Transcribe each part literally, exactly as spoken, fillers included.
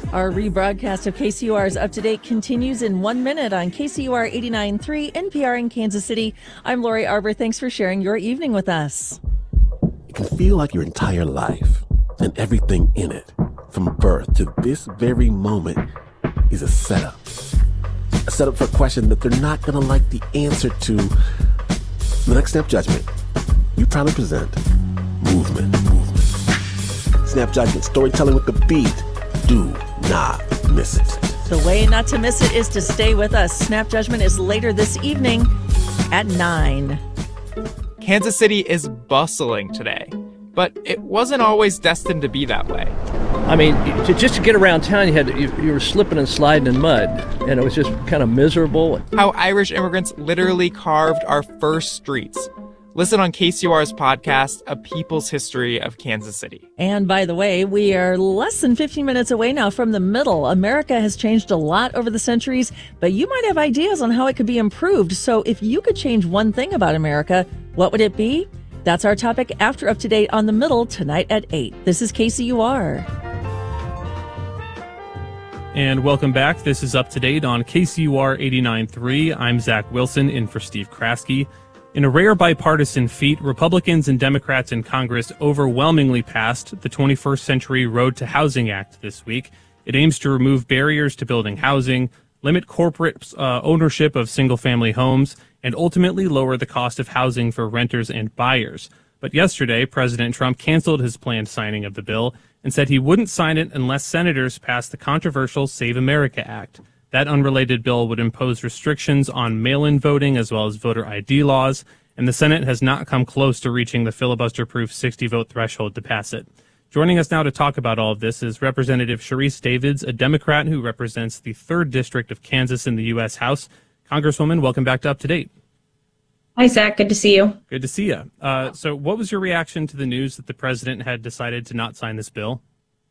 Our rebroadcast of K C U R's Up to Date continues in one minute on K C U R eighty-nine point three N P R in Kansas City. I'm Lori Arbor. Thanks for sharing your evening with us. It can feel like your entire life and everything in it, from birth to this very moment, is a setup. A setup for a question that they're not going to like the answer to. The next Snap Judgment, we proudly present Movement. Movement. Snap Judgment, storytelling with the beat. Do not miss it. The way not to miss it is to stay with us. Snap Judgment is later this evening at nine. Kansas City is bustling today, but it wasn't always destined to be that way. I mean, to, just to get around town, you had to, you, you were slipping and sliding in mud, and it was just kind of miserable. How Irish immigrants literally carved our first streets. Listen on K C U R's podcast, A People's History of Kansas City. And by the way, we are less than fifteen minutes away now from the middle. America has changed a lot over the centuries, but you might have ideas on how it could be improved. So if you could change one thing about America, what would it be? That's our topic after Up to Date on the Middle tonight at eight. This is K C U R. And welcome back. This is Up to Date on K C U R eighty-nine point three. I'm Zach Wilson, in for Steve Kraske. In a rare bipartisan feat, Republicans and Democrats in Congress overwhelmingly passed the twenty-first Century Road to Housing Act this week. It aims to remove barriers to building housing, limit corporate uh, ownership of single-family homes, and ultimately lower the cost of housing for renters and buyers. But yesterday, President Trump canceled his planned signing of the bill and said he wouldn't sign it unless senators passed the controversial Save America Act. That unrelated bill would impose restrictions on mail-in voting as well as voter I D laws, and the Senate has not come close to reaching the filibuster-proof sixty-vote threshold to pass it. Joining us now to talk about all of this is Representative Sharice Davids, a Democrat who represents the third District of Kansas in the U S House. Congresswoman, welcome back to Up to Date. Hi, Zach. Good to see you. Good to see you. Uh, so what was your reaction to the news that the president had decided to not sign this bill?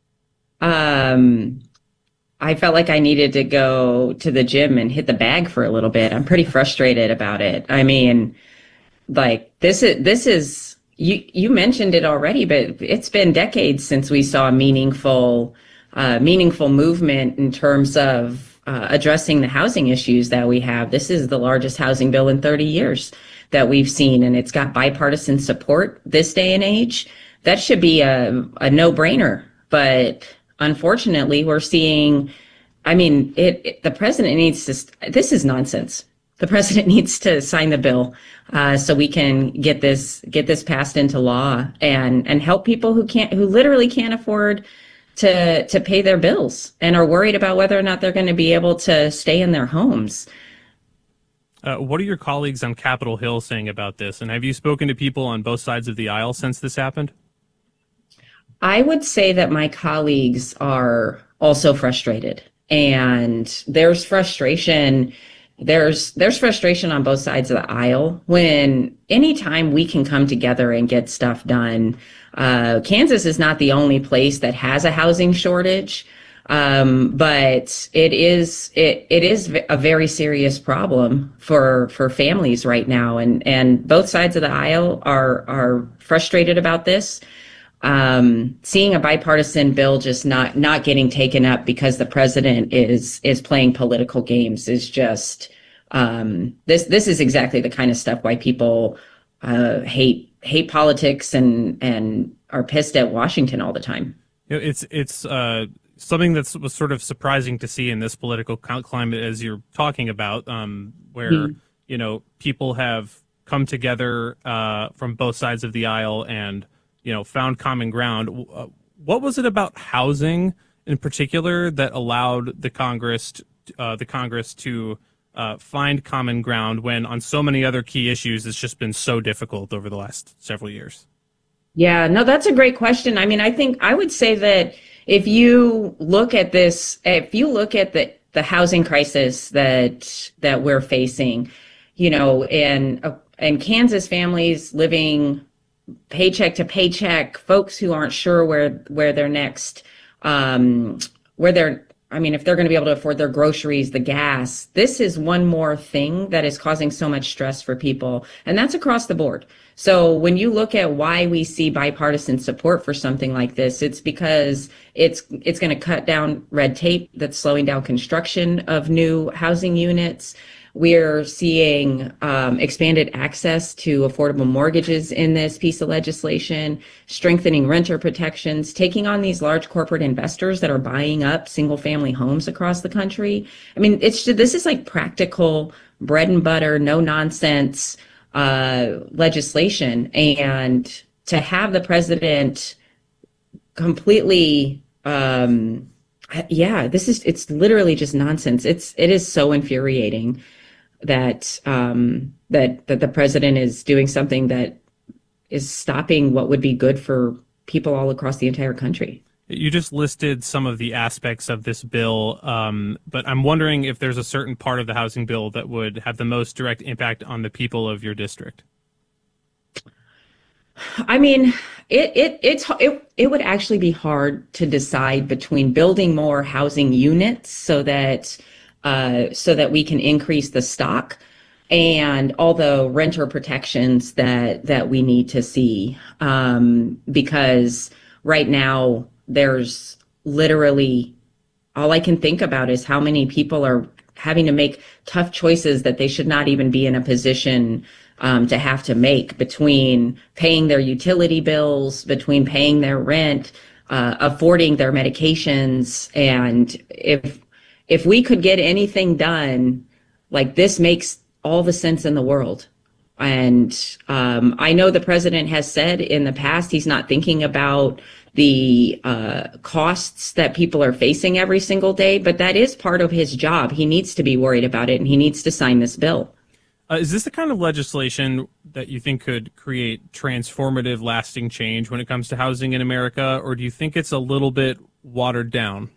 Um... I felt like I needed to go to the gym and hit the bag for a little bit. I'm pretty frustrated about it. I mean, like this is, this is, you, you mentioned it already, but it's been decades since we saw meaningful, uh, meaningful movement in terms of uh, addressing the housing issues that we have. This is the largest housing bill in thirty years that we've seen, and it's got bipartisan support this day and age. That should be a, a no-brainer, but unfortunately, we're seeing, I mean, it, it, the president needs to, this is nonsense. The president needs to sign the bill uh, so we can get this, get this passed into law and, and help people who can't, who literally can't afford to, to pay their bills and are worried about whether or not they're going to be able to stay in their homes. Uh, what are your colleagues on Capitol Hill saying about this? And have you spoken to people on both sides of the aisle since this happened? I would say that my colleagues are also frustrated, and there's frustration. There's there's frustration on both sides of the aisle when anytime we can come together and get stuff done. Uh, Kansas is not the only place that has a housing shortage, um, but it is it it is a very serious problem for for families right now, and and both sides of the aisle are are frustrated about this. Um, seeing a bipartisan bill just not, not getting taken up because the president is, is playing political games is just, um, this, this is exactly the kind of stuff why people, uh, hate, hate politics and, and are pissed at Washington all the time. You know, it's, it's, uh, something that was sort of surprising to see in this political climate, as you're talking about, um, where, mm-hmm. you know, people have come together, uh, from both sides of the aisle and, you know, found common ground. What was it about housing in particular that allowed the Congress, to, uh, the Congress to uh, find common ground when on so many other key issues it's just been so difficult over the last several years? Yeah, no, that's a great question. I mean, I think I would say that if you look at this, if you look at the, the housing crisis that that we're facing, you know, and uh, and Kansas families living paycheck to paycheck, folks who aren't sure where where their next um where they're I mean if they're going to be able to afford their groceries, the gas, this is one more thing that is causing so much stress for people, and that's across the board. So when you look at why we see bipartisan support for something like this, it's because it's it's going to cut down red tape that's slowing down construction of new housing units. We're seeing um, expanded access to affordable mortgages in this piece of legislation, strengthening renter protections, taking on these large corporate investors that are buying up single family homes across the country. I mean, it's this is like practical bread and butter, no nonsense uh, legislation. And to have the president completely, um, yeah, this is, it's literally just nonsense. It's, it is so infuriating that, um, that, that the president is doing something that is stopping what would be good for people all across the entire country. You just listed some of the aspects of this bill, um, but I'm wondering if there's a certain part of the housing bill that would have the most direct impact on the people of your district. I mean, it it it's it, it would actually be hard to decide between building more housing units so that uh, so that we can increase the stock and all the renter protections that that we need to see, um, because right now there's literally all I can think about is how many people are having to make tough choices that they should not even be in a position um, to have to make, between paying their utility bills, between paying their rent, uh, affording their medications. And if if we could get anything done, like, this makes all the sense in the world. And um, I know the president has said in the past he's not thinking about the uh, costs that people are facing every single day, but that is part of his job. He needs to be worried about it, and he needs to sign this bill. Uh, is this the kind of legislation that you think could create transformative, lasting change when it comes to housing in America, or do you think it's a little bit watered down?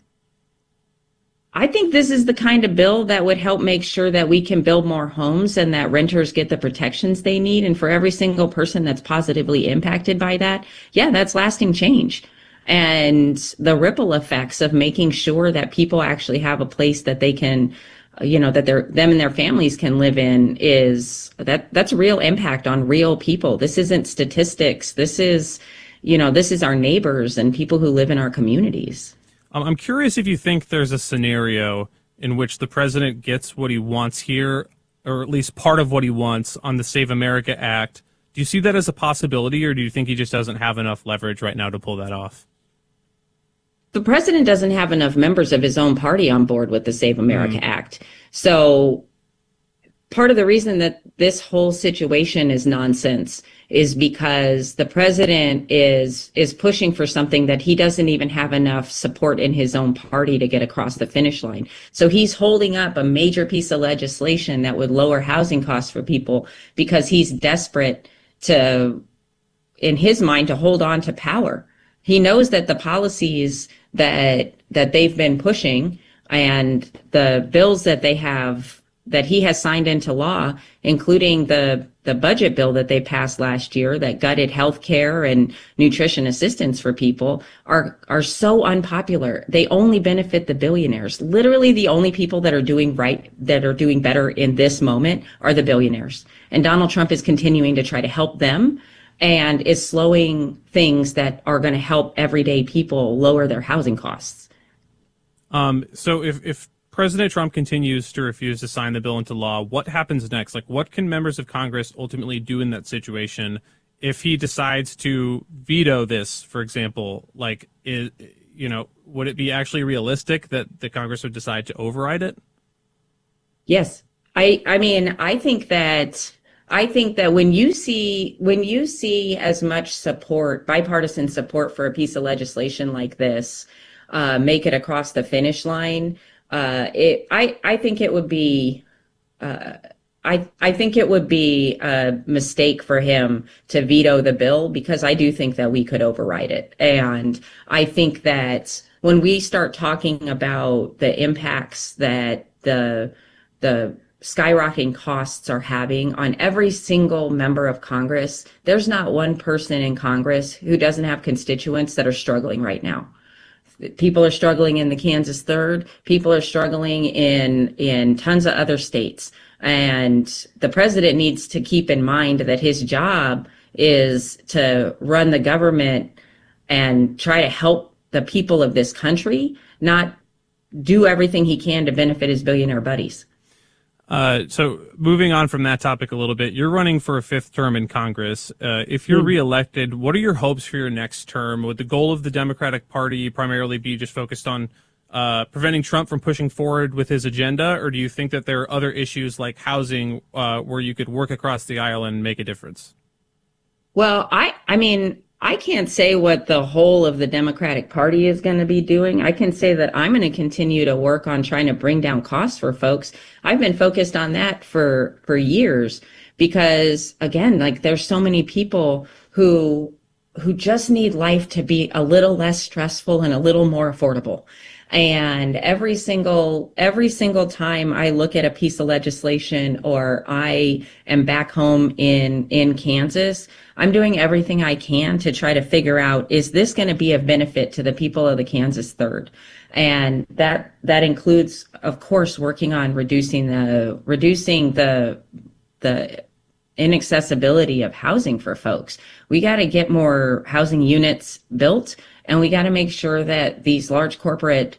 I think this is the kind of bill that would help make sure that we can build more homes and that renters get the protections they need. And for every single person that's positively impacted by that, yeah, that's lasting change. And the ripple effects of making sure that people actually have a place that they can, you know, that their them and their families can live in, is that that's real impact on real people. This isn't statistics. This is, you know, this is our neighbors and people who live in our communities. I'm curious if you think there's a scenario in which the president gets what he wants here, or at least part of what he wants on the Save America Act. Do you see that as a possibility, or do you think he just doesn't have enough leverage right now to pull that off? The president doesn't have enough members of his own party on board with the Save America mm. Act. So part of the reason that this whole situation is nonsense is because the president is is pushing for something that he doesn't even have enough support in his own party to get across the finish line. So he's holding up a major piece of legislation that would lower housing costs for people because he's desperate to, in his mind, to hold on to power. He knows that the policies that that they've been pushing and the bills that they have, that he has signed into law, including the the budget bill that they passed last year that gutted health care and nutrition assistance for people, are are so unpopular. They only benefit the billionaires. Literally the only people that are doing right, that are doing better in this moment, are the billionaires. And Donald Trump is continuing to try to help them and is slowing things that are going to help everyday people lower their housing costs. Um, so if, if President Trump continues to refuse to sign the bill into law, what happens next? Like, what can members of Congress ultimately do in that situation if he decides to veto this, for example? Like, is, you know, would it be actually realistic that the Congress would decide to override it? Yes. I, I mean, I think that I think that when you see when you see as much support, bipartisan support for a piece of legislation like this, uh, make it across the finish line, uh, it I I think it would be uh, I I think it would be a mistake for him to veto the bill, because I do think that we could override it. And I think that when we start talking about the impacts that the the skyrocketing costs are having on every single member of Congress, there's not one person in Congress who doesn't have constituents that are struggling right now. People are struggling in the Kansas third. People are struggling in in tons of other states. And the president needs to keep in mind that his job is to run the government and try to help the people of this country, not do everything he can to benefit his billionaire buddies. Uh, so moving on from that topic a little bit, you're running for a fifth term in Congress. Uh, if you're mm. reelected, what are your hopes for your next term? Would the goal of the Democratic Party primarily be just focused on uh, preventing Trump from pushing forward with his agenda, or do you think that there are other issues like housing uh, where you could work across the aisle and make a difference? Well, I, I mean, I can't say what the whole of the Democratic Party is going to be doing. I can say that I'm going to continue to work on trying to bring down costs for folks. I've been focused on that for, for years because, again, like there's so many people who who just need life to be a little less stressful and a little more affordable. And every single every single time I look at a piece of legislation or I am back home in in Kansas, I'm doing everything I can to try to figure out, is this going to be of benefit to the people of the Kansas Third? And that that includes, of course, working on reducing the reducing the the inaccessibility of housing for folks. We got to get more housing units built. And we got to make sure that these large corporate,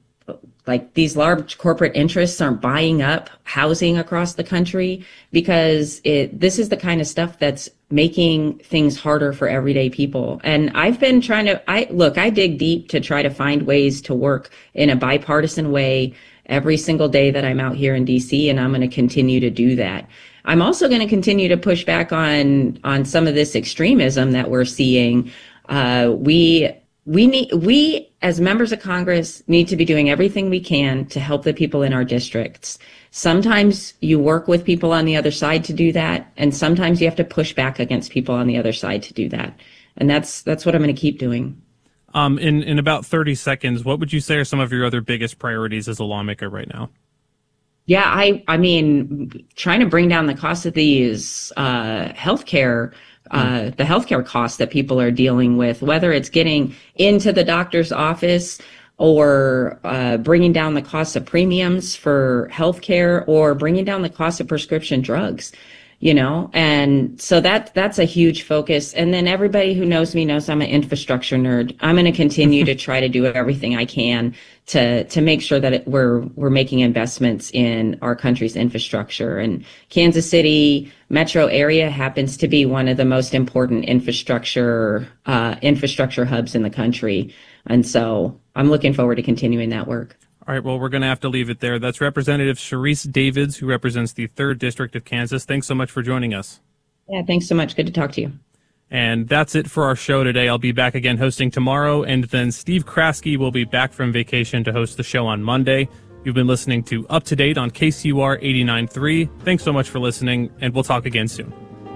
like these large corporate interests aren't buying up housing across the country, because it, this is the kind of stuff that's making things harder for everyday people. And I've been trying to, I look, I dig deep to try to find ways to work in a bipartisan way every single day that I'm out here in D C, and I'm going to continue to do that. I'm also going to continue to push back on, on some of this extremism that we're seeing. Uh, we, We need, we as members of Congress need to be doing everything we can to help the people in our districts. Sometimes you work with people on the other side to do that, and sometimes you have to push back against people on the other side to do that. And that's that's what I'm going to keep doing. Um, in, in about thirty seconds, what would you say are some of your other biggest priorities as a lawmaker right now? Yeah, I, I mean, trying to bring down the cost of these uh, healthcare Uh, the healthcare costs that people are dealing with, whether it's getting into the doctor's office or uh, bringing down the cost of premiums for healthcare or bringing down the cost of prescription drugs, you know, and so that that's a huge focus. And then everybody who knows me knows I'm an infrastructure nerd. I'm going to continue to try to do everything I can to to make sure that it, we're we're making investments in our country's infrastructure. And Kansas City metro area happens to be one of the most important infrastructure uh, infrastructure hubs in the country. And so I'm looking forward to continuing that work. All right, well, we're going to have to leave it there. That's Representative Sharice Davids, who represents the third District of Kansas. Thanks so much for joining us. Yeah, thanks so much. Good to talk to you. And that's it for our show today. I'll be back again hosting tomorrow, and then Steve Kraske will be back from vacation to host the show on Monday. You've been listening to Up to Date on K C U R eighty-nine point three. Thanks so much for listening, and we'll talk again soon.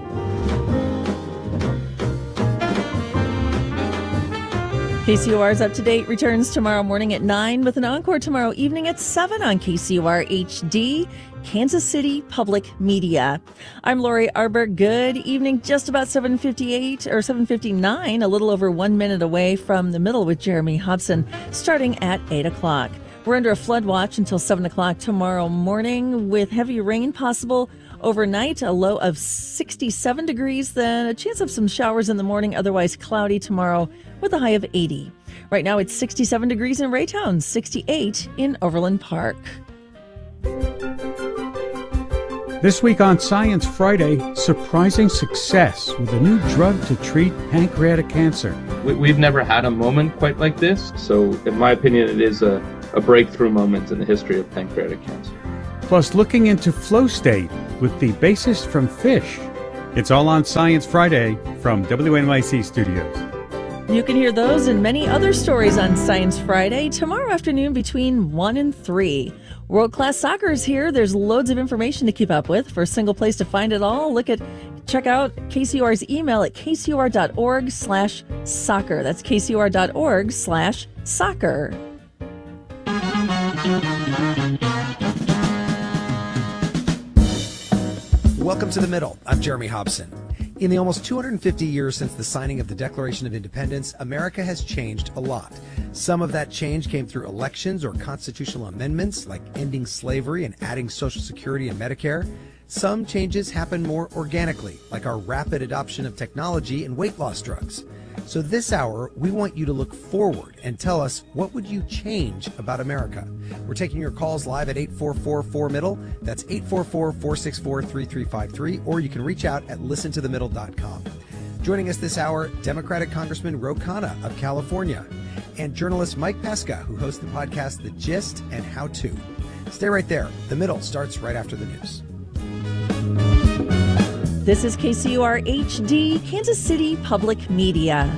K C U R's Up to Date returns tomorrow morning at nine with an encore tomorrow evening at seven on K C U R H D, Kansas City Public Media. I'm Lori Arbor. Good evening. Just about seven fifty-eight or seven fifty-nine, a little over one minute away from the middle with Jeremy Hobson, starting at eight o'clock. We're under a flood watch until seven o'clock tomorrow morning with heavy rain possible overnight, a low of sixty-seven degrees, then a chance of some showers in the morning, otherwise cloudy tomorrow with a high of eighty. Right now it's sixty-seven degrees in Raytown, sixty-eight in Overland Park. This week on Science Friday, surprising success with a new drug to treat pancreatic cancer. We've never had a moment quite like this, so in my opinion it is a, a breakthrough moment in the history of pancreatic cancer. Plus, looking into flow state with the bassist from Phish. It's all on Science Friday from W N Y C Studios. You can hear those and many other stories on Science Friday tomorrow afternoon between one and three. World-class soccer is here. There's loads of information to keep up with. For a single place to find it all, look at, check out K C U R's email at k c u r dot org slash soccer. That's k c u r dot org slash soccer. Welcome to The Middle. I'm Jeremy Hobson. In the almost two hundred fifty years since the signing of the Declaration of Independence, America has changed a lot. Some of that change came through elections or constitutional amendments like ending slavery and adding Social Security and Medicare. Some changes happen more organically, like our rapid adoption of technology and weight loss drugs. So this hour, we want you to look forward and tell us, what would you change about America? We're taking your calls live at eight four four, four middle. That's eight four four, four six four, three three five three, or you can reach out at listen to the middle dot com. Joining us this hour, Democratic Congressman Ro Khanna of California, and journalist Mike Pesca, who hosts the podcast The Gist and How To. Stay right there. The Middle starts right after the news. This is K C U R H D, Kansas City Public Media.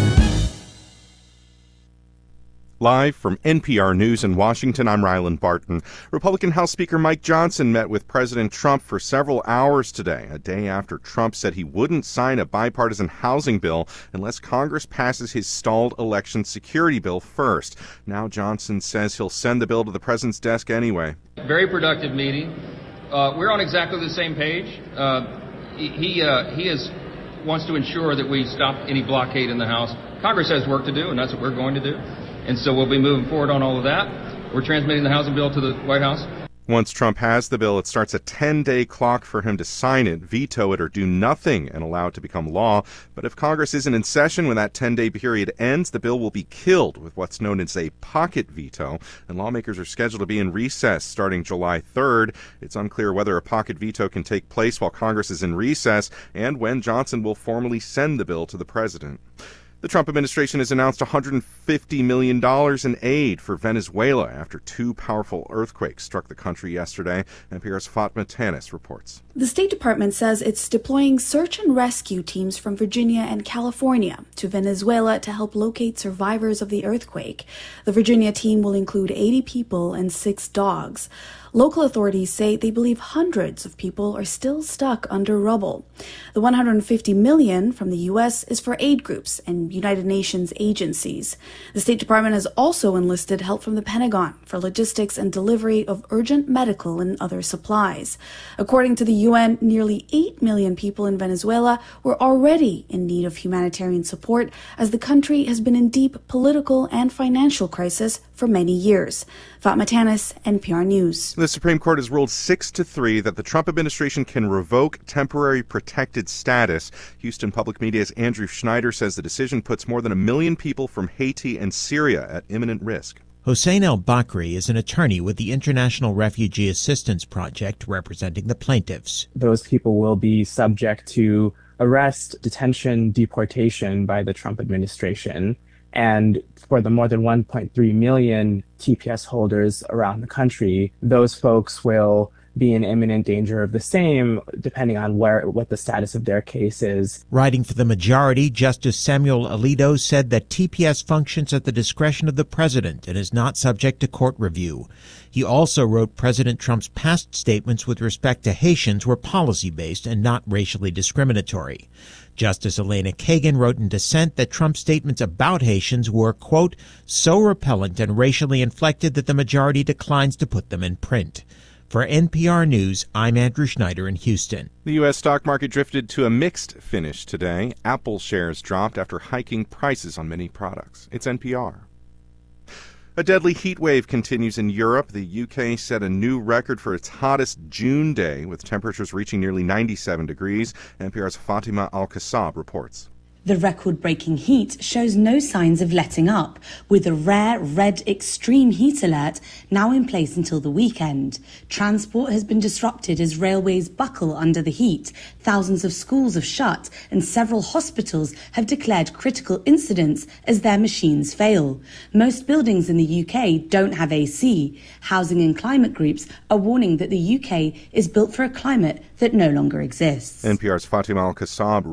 Live from N P R News in Washington, I'm Ryland Barton. Republican House Speaker Mike Johnson met with President Trump for several hours today, a day after Trump said he wouldn't sign a bipartisan housing bill unless Congress passes his stalled election security bill first. Now Johnson says he'll send the bill to the president's desk anyway. Very productive meeting. Uh, we're on exactly the same page. Uh, he uh, he is wants to ensure that we stop any blockade in the House. Congress has work to do, and that's what we're going to do. And so we'll be moving forward on all of that. We're transmitting the housing bill to the White House. Once Trump has the bill, it starts a ten-day clock for him to sign it, veto it, or do nothing and allow it to become law. But if Congress isn't in session when that ten-day period ends, the bill will be killed with what's known as a pocket veto. And lawmakers are scheduled to be in recess starting July third. It's unclear whether a pocket veto can take place while Congress is in recess and when Johnson will formally send the bill to the president. The Trump administration has announced one hundred fifty million dollars in aid for Venezuela after two powerful earthquakes struck the country yesterday. N P R's Fatma Tanis reports. The State Department says it's deploying search and rescue teams from Virginia and California to Venezuela to help locate survivors of the earthquake. The Virginia team will include eighty people and six dogs. Local authorities say they believe hundreds of people are still stuck under rubble. The one hundred fifty million dollars from the U S is for aid groups and United Nations agencies. The State Department has also enlisted help from the Pentagon for logistics and delivery of urgent medical and other supplies. According to the U N, nearly eight million people in Venezuela were already in need of humanitarian support as the country has been in deep political and financial crisis for many years. Fatma Tanis, N P R News. The Supreme Court has ruled six to three that the Trump administration can revoke temporary protected status. Houston Public Media's Andrew Schneider says the decision puts more than a million people from Haiti and Syria at imminent risk. Hossein El-Bakri is an attorney with the International Refugee Assistance Project representing the plaintiffs. Those people will be subject to arrest, detention, deportation by the Trump administration. And for the more than one point three million T P S holders around the country, those folks will be in imminent danger of the same, depending on where what the status of their case is. Writing for the majority, Justice Samuel Alito said that T P S functions at the discretion of the president and is not subject to court review. He also wrote President Trump's past statements with respect to Haitians were policy-based and not racially discriminatory. Justice Elena Kagan wrote in dissent that Trump's statements about Haitians were, quote, so repellent and racially inflected that the majority declines to put them in print. For N P R News, I'm Andrew Schneider in Houston. The U S stock market drifted to a mixed finish today. Apple shares dropped after hiking prices on many products. It's N P R. A deadly heat wave continues in Europe. The U K set a new record for its hottest June day, with temperatures reaching nearly ninety-seven degrees. N P R's Fatima Al-Kassab reports. The record-breaking heat shows no signs of letting up, with a rare red extreme heat alert now in place until the weekend. Transport has been disrupted as railways buckle under the heat. Thousands of schools have shut, and several hospitals have declared critical incidents as their machines fail. Most buildings in the U K don't have A C. Housing and climate groups are warning that the U K is built for a climate that no longer exists. N P R's Fatima Al-Kassab